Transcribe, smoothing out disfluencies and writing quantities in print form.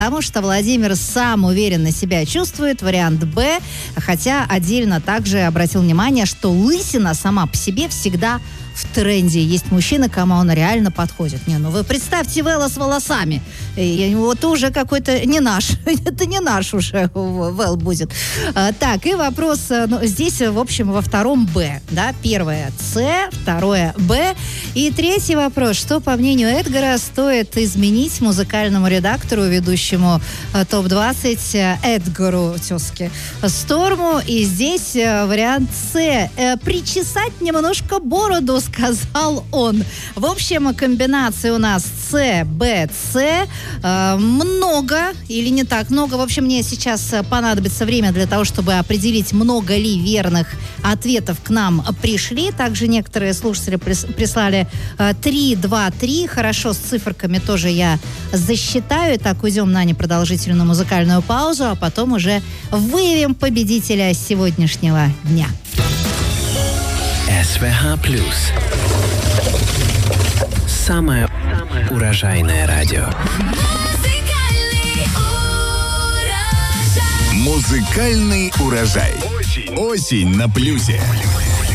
Потому что Владимир сам уверенно себя чувствует. Вариант Б. Хотя отдельно также обратил внимание, что лысина сама по себе всегда в тренде. Есть мужчины, кому он реально подходит. Не, ну вы представьте Вэлла с волосами. Вот уже какой-то не наш. Это не наш уже Вэлл будет. Так, и вопрос, здесь, в общем, во втором Б. Да? Первое С, второе Б. И третий вопрос. Что, по мнению Эдгара, стоит изменить музыкальному редактору, ведущему ТОП-20 Эдгару, тезке Сторму? И здесь вариант С. Причесать немножко бороду, сказал он. В общем, комбинаций у нас С, Б, С. Много или не так много. В общем, мне сейчас понадобится время для того, чтобы определить, много ли верных ответов к нам пришли. Также некоторые слушатели прислали 3, 2, 3. Хорошо, с циферками тоже я засчитаю. Итак, уйдем на непродолжительную музыкальную паузу, а потом уже выявим победителя сегодняшнего дня. СВХ Плюс. Самое урожайное радио. Музыкальный урожай. Осень на плюсе.